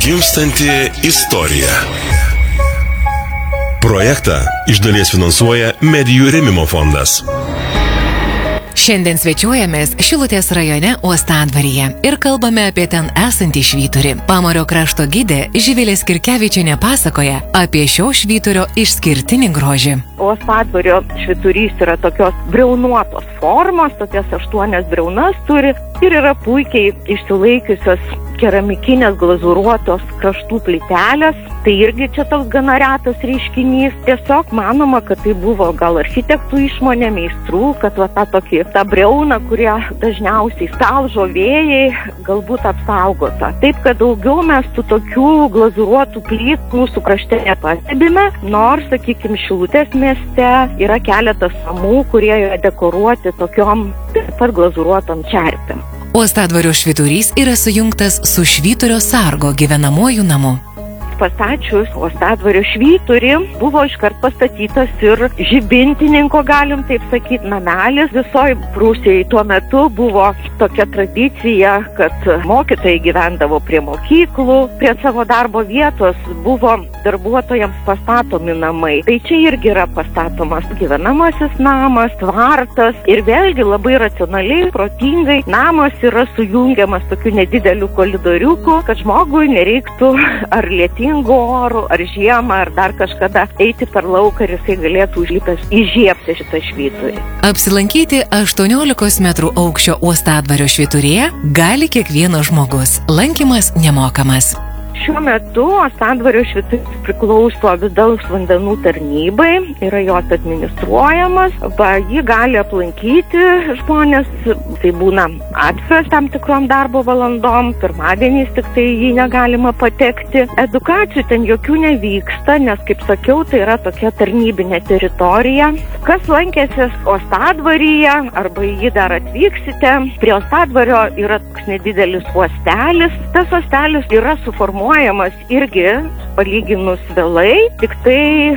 Gimstanti istorija. Projektą iš dalies finansuoja Medijų rėmimo fondas. Šiandien svečiuojamės Šilutės rajone Uostadvaryje ir kalbame apie ten esantį švyturį. Pamario krašto gidė Živilė Skirkevičienė pasakoja apie šio švyturio išskirtinį grožį. Uostadvario švyturys yra tokios briaunuotos formos, tokias 8 briaunas turi ir yra puikiai išsilaikiusios keramikinės glazūruotos kraštų plytelės. Tai irgi čia toks gana retas reiškinys. Tiesiog manoma, kad tai buvo gal architektų išmonė, meistrų, kad tą briauną, kurią dažniausiai stalžo vėjai, galbūt apsaugota. Taip, kad daugiau mes tų tokių glazūruotų plytų mūsų krašte nepastebime, nors, sakykime, Šilutės mieste yra keletas namų, kurie yra dekoruoti tokiom taip pat glazūruotom čerpėm. Uostadvario švyturys yra sujungtas su Švyturio sargo gyvenamuoju namu. Pastačius Uostadvario švyturį buvo iškart pastatytas ir žibintininko, galim taip sakyti, namelis. Visoje Prūsijoje tuo metu buvo tokia tradicija, kad mokytojai gyvendavo prie mokyklų, prie savo darbo vietos buvo darbuotojams pastatomi namai. Tai čia irgi yra pastatomas gyvenamasis namas, tvartas ir vėlgi labai racionaliai, protingai namas yra sujungiamas tokiu nedideliu koridoriuku, kad žmogui nereiktų ar lietingu orų, ar žiemą, ar dar kažkada eiti per lauką ir jisai galėtų užlipęs įžiebti šitą švyturį. Apsilankyti 18 metrų aukščio Uostadvario švyturėje gali kiekvienas žmogus. Lankymas nemokamas. Šiuo metu Uostadvario švyturys priklauso Vidaus vandenų tarnybai, yra jos administruojamas, jį gali aplankyti žmonės, tai būna atviras tam tikrom darbo valandom, pirmadieniais tik tai jį negalima patekti. Edukacijų ten jokių nevyksta, nes, kaip sakiau, tai yra tokia tarnybinė teritorija. Kas lankėsi Uostadvaryje arba jį dar atvyksite, prie Uostadvario yra toks nedidelis uostelis. Tas uostelis yra suformuojamas irgi palyginus vėlai, tik tai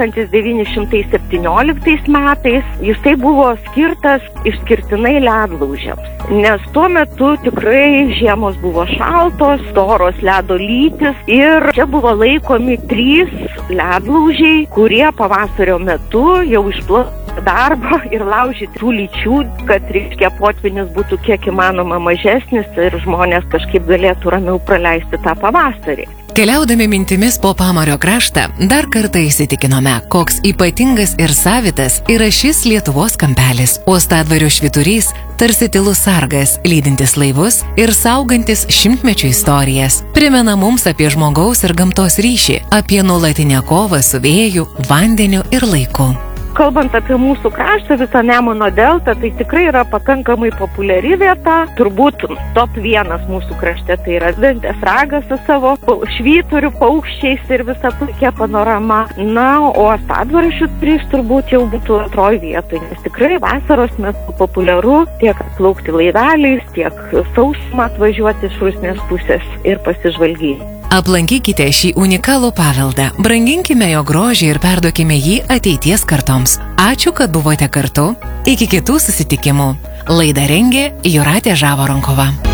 1917 metais jisai buvo skirtas išskirtinai ledlaužiams. Nes tuo metu tikrai žiemos buvo šaltos, storos ledo lytys ir čia buvo laikomi 3 ledlaužiai, kurie pavasario metu jau išplaukė darbo ir laužyti tų lyčių, kad potvynis būtų kiek įmanoma mažesnis ir žmonės kažkaip galėtų ramiau praleisti tą pavasarį. Keliaudami mintimis po Pamario kraštą, dar kartą įsitikinome, koks ypatingas ir savitas yra šis Lietuvos kampelis. Uostadvario švyturys tarsi tylus sargas, lydintis laivus ir saugantis šimtmečių istorijas. Primena mums apie žmogaus ir gamtos ryšį, apie nuolatinę kovą su vėju, vandeniu ir laiku. Kalbant apie mūsų kraštą, visą Nemuno deltą, tai tikrai yra pakankamai populiari vieta. Turbūt top 1 mūsų krašte tai yra Ventės ragas su savo švyturiu, paukščiais ir visa puikia panorama. Na, o Uostadvario švyturys turbūt jau būtų 2 vietoje, nes tikrai vasaros metu populiaru tiek plaukti laiveliais, tiek sausumą atvažiuoti iš Rusnės pusės ir pasižvalgyti. Aplankykite šį unikalų paveldą, branginkime jo grožį ir perduokime jį ateities kartoms. Ačiū, kad buvote kartu. Iki kitų susitikimų. Laidą rengė Jūratė Žavaronkova.